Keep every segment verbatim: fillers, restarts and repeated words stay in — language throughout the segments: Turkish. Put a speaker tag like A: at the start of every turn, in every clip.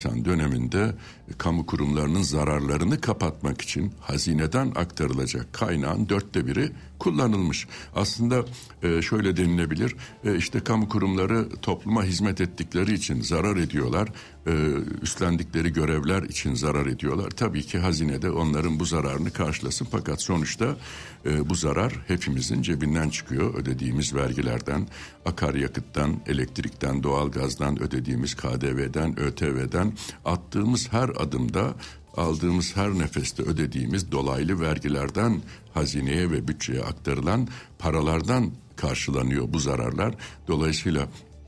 A: döneminde kamu kurumlarının zararlarını kapatmak için hazineden aktarılacak kaynağın dörtte biri kullanılmış. Aslında şöyle denilebilir, işte kamu kurumları topluma hizmet ettikleri için zarar ediyorlar, üstlendikleri görevler için zarar ediyorlar. Tabii ki hazinede onların bu zararını karşılasın, fakat sonuçta bu zarar hepimizin cebinden çıkıyor. Ödediğimiz vergilerden, akaryakıttan, elektrikten, doğalgazdan, ödediğimiz K D V'den, Ö T V'den, attığımız her adımda, aldığımız her nefeste ödediğimiz dolaylı vergilerden hazineye ve bütçeye aktarılan paralardan karşılanıyor bu zararlar. Dolayısıyla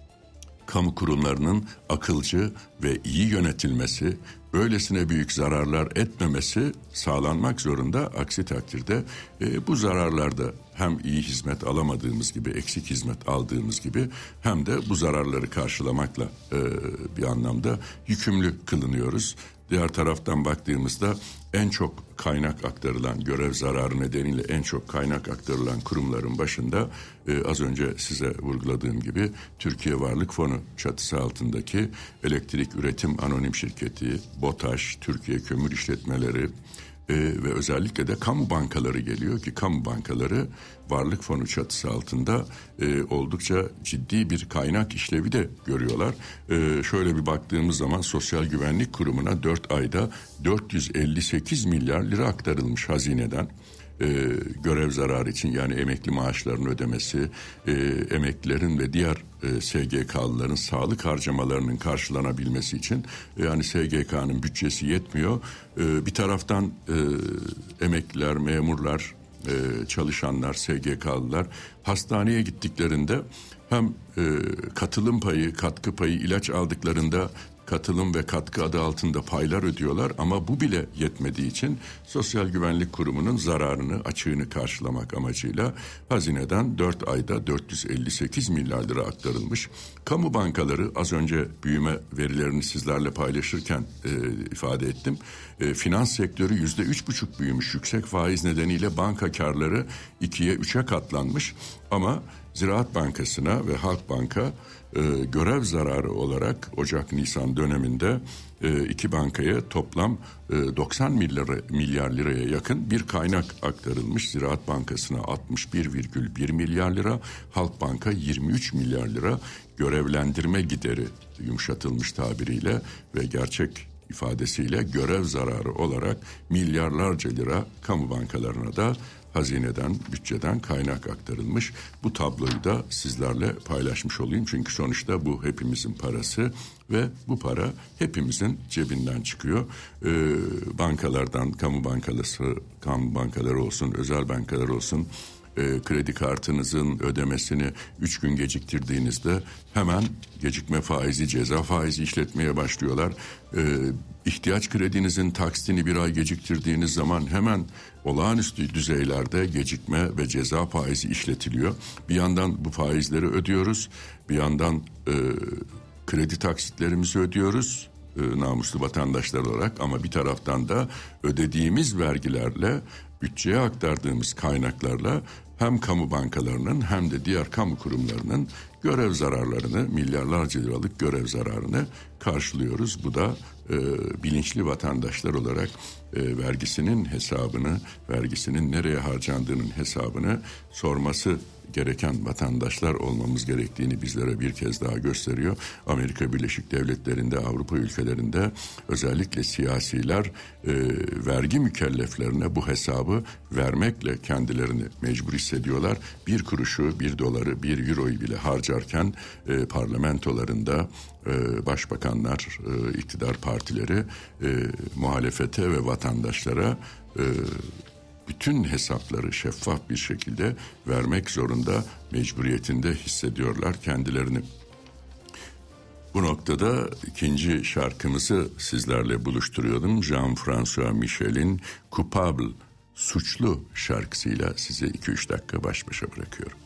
A: kamu kurumlarının akılcı ve iyi yönetilmesi, böylesine büyük zararlar etmemesi sağlanmak zorunda. Aksi takdirde e, bu zararlarda hem iyi hizmet alamadığımız gibi, eksik hizmet aldığımız gibi, hem de bu zararları karşılamakla e, bir anlamda yükümlü kılınıyoruz. Diğer taraftan baktığımızda en çok kaynak aktarılan, görev zararı nedeniyle en çok kaynak aktarılan kurumların başında e, az önce size vurguladığım gibi Türkiye Varlık Fonu çatısı altındaki Elektrik Üretim Anonim Şirketi, BOTAŞ, Türkiye Kömür İşletmeleri e, ve özellikle de kamu bankaları geliyor ki kamu bankaları Varlık Fonu çatısı altında e, oldukça ciddi bir kaynak işlevi de görüyorlar. E, şöyle bir baktığımız zaman Sosyal Güvenlik Kurumu'na dört ayda dört yüz elli sekiz milyar lira aktarılmış hazineden. E, görev zararı için, yani emekli maaşlarının ödemesi, e, emeklilerin ve diğer e, S G K'lıların sağlık harcamalarının karşılanabilmesi için, e, yani S G K'nın bütçesi yetmiyor. E, bir taraftan e, emekliler, memurlar, e, çalışanlar, S G K'lılar hastaneye gittiklerinde hem e, katılım payı, katkı payı, ilaç aldıklarında katılım ve katkı adı altında paylar ödüyorlar, ama bu bile yetmediği için Sosyal Güvenlik Kurumu'nun zararını, açığını karşılamak amacıyla hazineden dört ayda dört yüz elli sekiz milyar lira aktarılmış. Kamu bankaları, az önce büyüme verilerini sizlerle paylaşırken e, ifade ettim. E, finans sektörü yüzde üç buçuk büyümüş. Yüksek faiz nedeniyle banka karları ikiye üçe katlanmış, ama Ziraat Bankası'na ve Halkbank'a e, görev zararı olarak Ocak-Nisan döneminde e, iki bankaya toplam e, doksan milyar liraya yakın bir kaynak aktarılmış. Ziraat Bankası'na altmış bir virgül bir milyar lira, Halkbank'a yirmi üç milyar lira görevlendirme gideri, yumuşatılmış tabiriyle ve gerçek ifadesiyle görev zararı olarak milyarlarca lira kamu bankalarına da hazineden, bütçeden kaynak aktarılmış. Bu tabloyu da sizlerle paylaşmış olayım. Çünkü sonuçta bu hepimizin parası ve bu para hepimizin cebinden çıkıyor. Ee, bankalardan, kamu bankaları, kamu bankaları olsun, özel bankalar olsun, e, kredi kartınızın ödemesini üç gün geciktirdiğinizde hemen gecikme faizi, ceza faizi işletmeye başlıyorlar. E, ihtiyaç kredinizin taksitini bir ay geciktirdiğiniz zaman hemen olağanüstü düzeylerde gecikme ve ceza faizi işletiliyor. Bir yandan bu faizleri ödüyoruz, bir yandan e, kredi taksitlerimizi ödüyoruz e, namuslu vatandaşlar olarak, ama bir taraftan da ödediğimiz vergilerle, bütçeye aktardığımız kaynaklarla hem kamu bankalarının hem de diğer kamu kurumlarının görev zararlarını, milyarlarca liralık görev zararını karşılıyoruz. Bu da e, bilinçli vatandaşlar olarak e, vergisinin hesabını, vergisinin nereye harcandığının hesabını sorması gereken vatandaşlar olmamız gerektiğini bizlere bir kez daha gösteriyor. Amerika Birleşik Devletleri'nde, Avrupa ülkelerinde özellikle siyasiler e, vergi mükelleflerine bu hesabı vermekle kendilerini mecbur hissediyorlar. Bir kuruşu, bir doları, bir euroyu bile harcarken e, parlamentolarında e, başbakanlar, e, iktidar partileri e, muhalefete ve vatandaşlara e, bütün hesapları şeffaf bir şekilde vermek zorunda, mecburiyetinde hissediyorlar kendilerini. Bu noktada ikinci şarkımızı sizlerle buluşturuyordum. Jean-François Michel'in Coupable, Suçlu şarkısıyla size iki üç dakika baş başa bırakıyorum.